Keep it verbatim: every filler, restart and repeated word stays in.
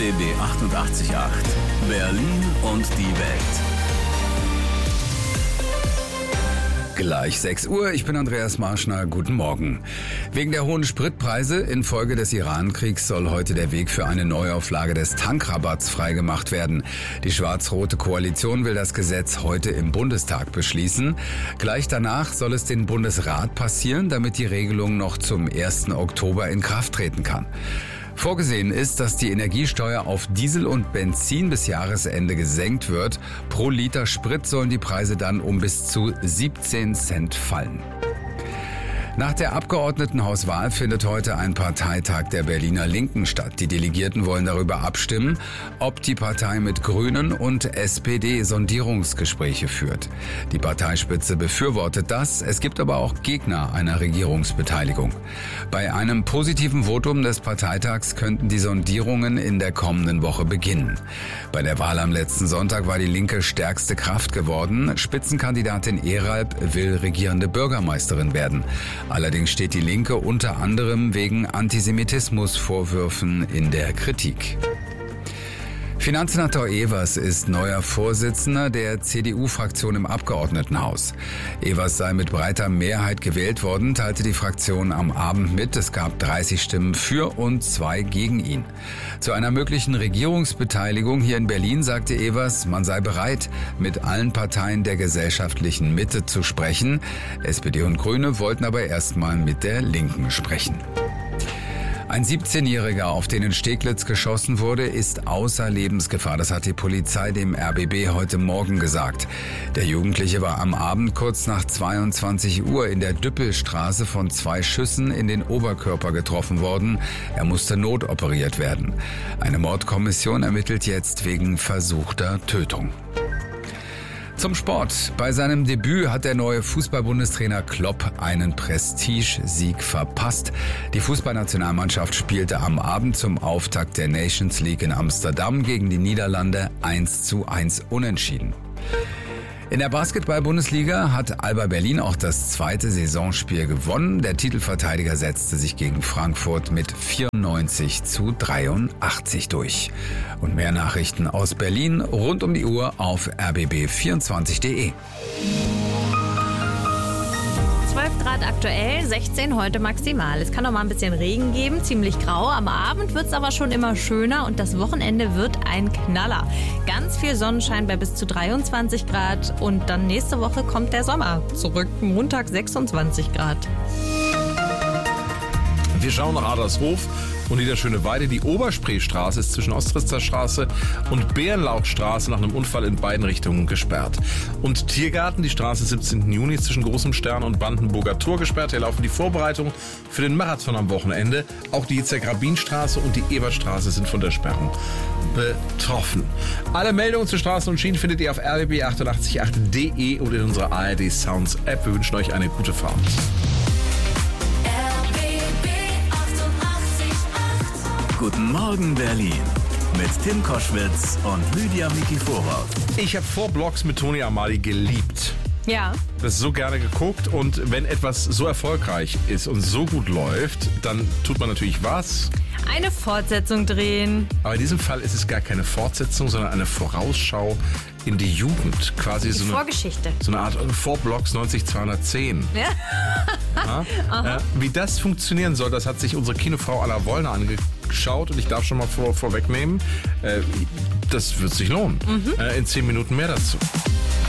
B B achtundachtzig Komma acht. Berlin und die Welt. Gleich sechs Uhr, ich bin Andreas Marschner, guten Morgen. Wegen der hohen Spritpreise infolge des Iran-Kriegs soll heute der Weg für eine Neuauflage des Tankrabatts freigemacht werden. Die schwarz-rote Koalition will das Gesetz heute im Bundestag beschließen. Gleich danach soll es den Bundesrat passieren, damit die Regelung noch zum ersten Oktober in Kraft treten kann. Vorgesehen ist, dass die Energiesteuer auf Diesel und Benzin bis Jahresende gesenkt wird. Pro Liter Sprit sollen die Preise dann um bis zu siebzehn Cent fallen. Nach der Abgeordnetenhauswahl findet heute ein Parteitag der Berliner Linken statt. Die Delegierten wollen darüber abstimmen, ob die Partei mit Grünen und S P D Sondierungsgespräche führt. Die Parteispitze befürwortet das. Es gibt aber auch Gegner einer Regierungsbeteiligung. Bei einem positiven Votum des Parteitags könnten die Sondierungen in der kommenden Woche beginnen. Bei der Wahl am letzten Sonntag war die Linke stärkste Kraft geworden. Spitzenkandidatin Eralb will regierende Bürgermeisterin werden. Allerdings steht die Linke unter anderem wegen Antisemitismusvorwürfen in der Kritik. Finanzsenator Evers ist neuer Vorsitzender der C D U-Fraktion im Abgeordnetenhaus. Evers sei mit breiter Mehrheit gewählt worden, teilte die Fraktion am Abend mit. Es gab dreißig Stimmen für und zwei gegen ihn. Zu einer möglichen Regierungsbeteiligung hier in Berlin sagte Evers, man sei bereit, mit allen Parteien der gesellschaftlichen Mitte zu sprechen. S P D und Grüne wollten aber erstmal mit der Linken sprechen. Ein siebzehnjähriger, auf den in Steglitz geschossen wurde, ist außer Lebensgefahr. Das hat die Polizei dem R B B heute Morgen gesagt. Der Jugendliche war am Abend kurz nach zweiundzwanzig Uhr in der Düppelstraße von zwei Schüssen in den Oberkörper getroffen worden. Er musste notoperiert werden. Eine Mordkommission ermittelt jetzt wegen versuchter Tötung. Zum Sport. Bei seinem Debüt hat der neue Fußball-Bundestrainer Klopp einen Prestigesieg verpasst. Die Fußballnationalmannschaft spielte am Abend zum Auftakt der Nations League in Amsterdam gegen die Niederlande eins zu eins unentschieden. In der Basketball-Bundesliga hat Alba Berlin auch das zweite Saisonspiel gewonnen. Der Titelverteidiger setzte sich gegen Frankfurt mit vierundneunzig zu dreiundachtzig durch. Und mehr Nachrichten aus Berlin rund um die Uhr auf r b b vierundzwanzig punkt d e. zwölf Grad aktuell, sechzehn heute maximal. Es kann noch mal ein bisschen Regen geben, ziemlich grau. Am Abend wird es aber schon immer schöner und das Wochenende wird ein Knaller. Ganz viel Sonnenschein bei bis zu dreiundzwanzig Grad und dann nächste Woche kommt der Sommer zurück. Montag sechsundzwanzig Grad. Wir schauen nach Adlershof und Niederschöneweide. Die Oberspreestraße ist zwischen Ostrister Straße und Bärenlaufstraße nach einem Unfall in beiden Richtungen gesperrt. Und Tiergarten, die Straße siebzehnten Juni zwischen Großem Stern und Brandenburger Tor gesperrt. Hier laufen die Vorbereitungen für den Marathon am Wochenende. Auch die Yitzhak-Rabin-Straße und die Ebertstraße sind von der Sperrung betroffen. Alle Meldungen zu Straßen und Schienen findet ihr auf r b b achtundachtzig Komma acht punkt d e und in unserer A R D Sounds App. Wir wünschen euch eine gute Fahrt. Guten Morgen Berlin mit Tim Koschwitz und Lydia Mikiforov. Ich habe Four Blocks mit Toni Amadi geliebt. Ja. Das so gerne geguckt und wenn etwas so erfolgreich ist und so gut läuft, dann tut man natürlich was? Eine Fortsetzung drehen. Aber in diesem Fall ist es gar keine Fortsetzung, sondern eine Vorausschau in die Jugend. Quasi Die so eine Vorgeschichte. So eine Art Four Blocks neunzig zweihundertzehn. Ja. Ja? Äh, wie das funktionieren soll, das hat sich unsere Kinofrau Anna Wollner angeschaut und ich darf schon mal vor, vorwegnehmen, äh, das wird sich lohnen. Mhm. Äh, in zehn Minuten mehr dazu.